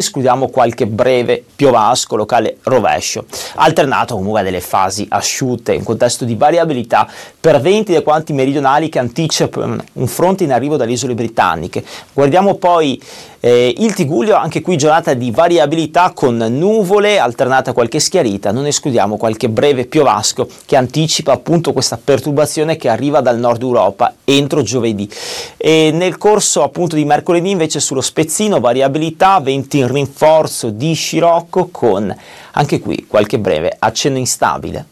escludiamo qualche breve piovasco, locale rovescio, alternato comunque a delle fasi asciutte in contesto di variabilità per venti da quanti meridionali che anticipano un fronte in arrivo dalle isole britanniche. Guardiamo poi il Tigullio, anche qui giornata di variabilità con nuvole alternate a qualche schiarita, non escludiamo qualche breve piovasco che anticipa appunto questa perturbazione che arriva dal nord Europa entro giovedì. E nel corso appunto di mercoledì invece sullo spezzino variabilità, venti in rinforzo di scirocco con anche qui qualche breve accenno instabile.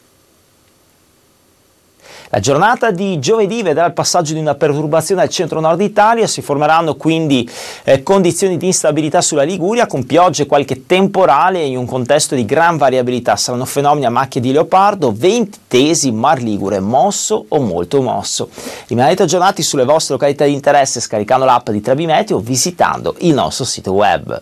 La giornata di giovedì vedrà il passaggio di una perturbazione al centro-nord Italia, si formeranno quindi condizioni di instabilità sulla Liguria con piogge e qualche temporale in un contesto di gran variabilità. Saranno fenomeni a macchie di leopardo, venti tesi, mar Ligure mosso o molto mosso. Rimanete aggiornati sulle vostre località di interesse scaricando l'app di Trebimeteo o visitando il nostro sito web.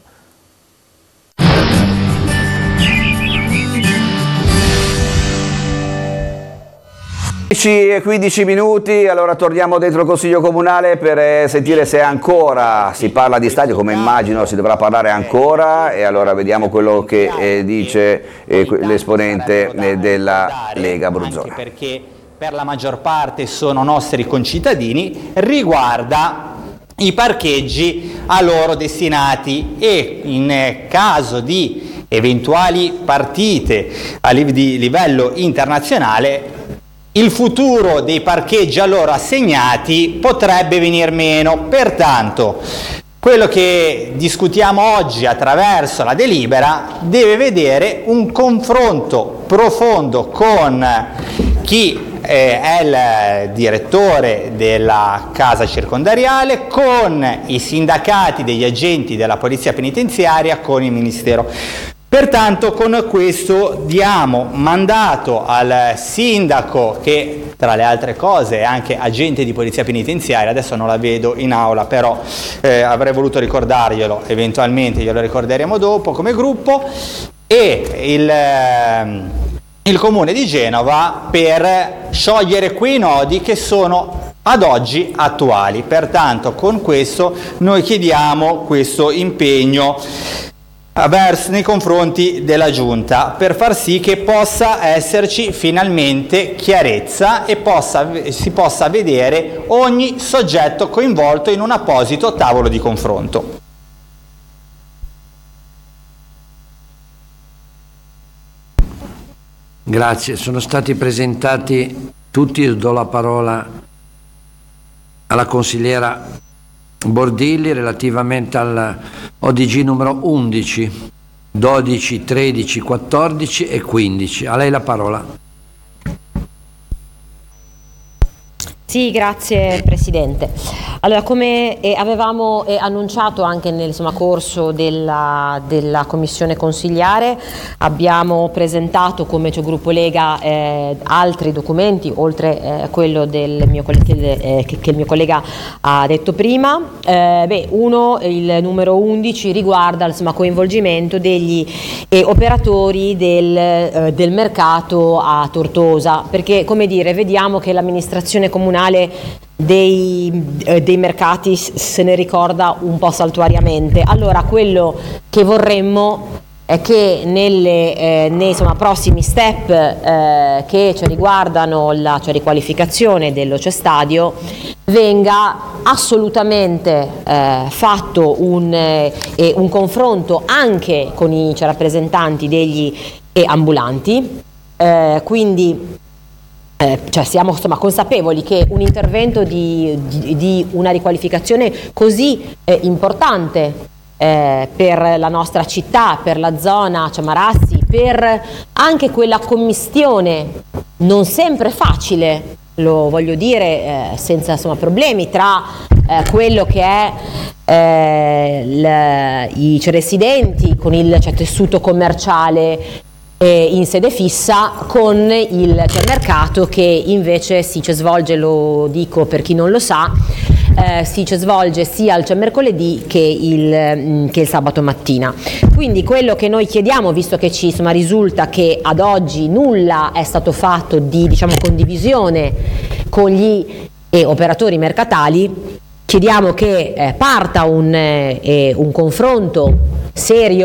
15 minuti, allora torniamo dentro il Consiglio Comunale per sentire se ancora si parla di stadio, come immagino si dovrà parlare ancora, e allora vediamo quello che dice l'esponente della Lega Abruzzone. Perché per la maggior parte sono nostri concittadini, riguarda i parcheggi a loro destinati e in caso di eventuali partite di livello internazionale il futuro dei parcheggi a loro assegnati potrebbe venir meno. Pertanto quello che discutiamo oggi attraverso la delibera deve vedere un confronto profondo con chi è il direttore della casa circondariale, con i sindacati degli agenti della polizia penitenziaria, con il Ministero. Pertanto con questo diamo mandato al sindaco, che tra le altre cose è anche agente di polizia penitenziaria, adesso non la vedo in aula, però avrei voluto ricordarglielo, eventualmente glielo ricorderemo dopo come gruppo, e il Comune di Genova per sciogliere quei nodi che sono ad oggi attuali. Pertanto con questo noi chiediamo questo impegno nei confronti della Giunta per far sì che possa esserci finalmente chiarezza e si possa vedere ogni soggetto coinvolto in un apposito tavolo di confronto. Grazie, sono stati presentati tutti, do la parola alla consigliera Bordilli relativamente al ODG numero 11, 12, 13, 14 e 15. A lei la parola. Sì, grazie Presidente. Allora, come avevamo annunciato anche nel corso della Commissione Consiliare, abbiamo presentato come gruppo Lega altri documenti, oltre quello del mio che il mio collega ha detto prima. Uno, il numero 11, riguarda il coinvolgimento degli operatori del mercato a Tortosa, perché come dire, vediamo che l'amministrazione comunale dei mercati se ne ricorda un po' saltuariamente. Allora quello che vorremmo è che nei prossimi step che riguardano la riqualificazione dell'Oce Stadio venga assolutamente fatto un confronto anche con i rappresentanti degli ambulanti, quindi siamo consapevoli che un intervento di una riqualificazione così importante per la nostra città, per la zona Marassi, per anche quella commistione non sempre facile, lo voglio dire senza problemi, tra quello che è i residenti con il tessuto commerciale in sede fissa, con il mercato che invece si svolge, lo dico per chi non lo sa, si svolge sia il mercoledì che il sabato mattina. Quindi quello che noi chiediamo, visto che ci risulta che ad oggi nulla è stato fatto di condivisione con gli operatori mercatali, chiediamo che parta un confronto serio